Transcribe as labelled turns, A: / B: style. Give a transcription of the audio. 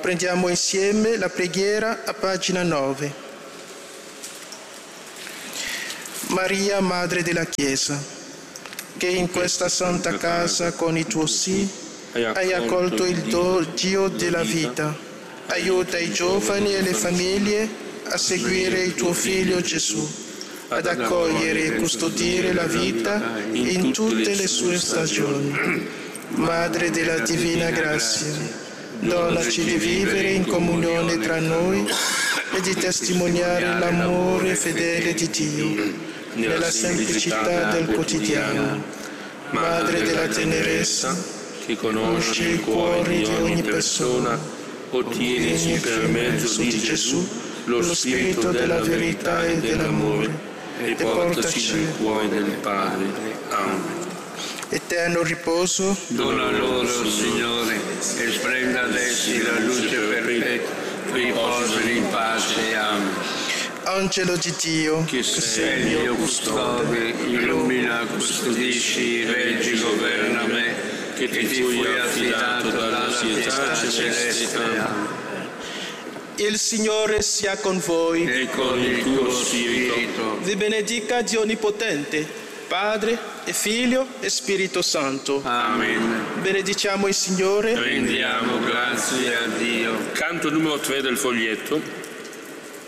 A: Prendiamo insieme la preghiera a pagina 9. Maria, Madre della Chiesa, che in questa santa casa con il tuo sì hai accolto il Dio della vita, aiuta i giovani e le famiglie a seguire il tuo Figlio Gesù, ad accogliere e custodire la vita in tutte le sue stagioni. Madre della Divina Grazia, donaci di vivere in comunione tra noi e di testimoniare l'amore fedele di Dio nella semplicità del quotidiano. Madre della tenerezza, che conosce il cuore di ogni persona, ottienici per mezzo di Gesù lo spirito della verità e dell'amore e portaci nel cuore del Padre. Amen. Eterno riposo,
B: dona loro, Signore, e splenda ad essi la luce perfetta, riposano in pace. Amen.
A: Angelo di Dio,
B: che sei il mio custode, illumina, custodisci, reggi, governa me, che ti fui affidato dalla pietà celeste. Amen.
A: Il Signore sia con voi
B: e con il tuo spirito.
A: Vi benedica Dio Onnipotente, Padre e Figlio e Spirito Santo.
B: Amen.
A: Benediciamo il Signore.
B: Rendiamo grazie a Dio.
C: Canto numero 3 del foglietto.